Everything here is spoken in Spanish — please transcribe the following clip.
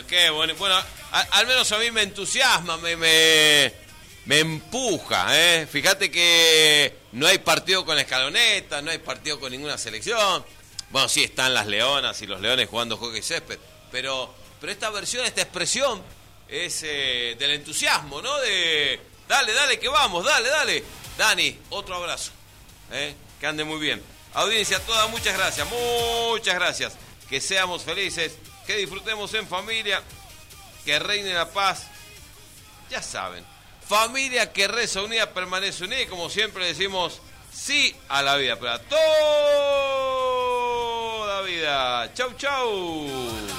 qué bueno. Bueno, al menos a mí me entusiasma, me empuja, ¿eh? Fíjate que no hay partido con la Escaloneta, no hay partido con ninguna selección. Bueno, sí están las Leonas y los Leones jugando hockey césped, pero esta versión, esta expresión es del entusiasmo, ¿no? De dale, que vamos, dale. Dani, otro abrazo, que ande muy bien. Audiencia toda, muchas gracias. Que seamos felices, que disfrutemos en familia, que reine la paz. Ya saben, familia que reza unida permanece unida y como siempre decimos, sí a la vida, para toda vida. Chau.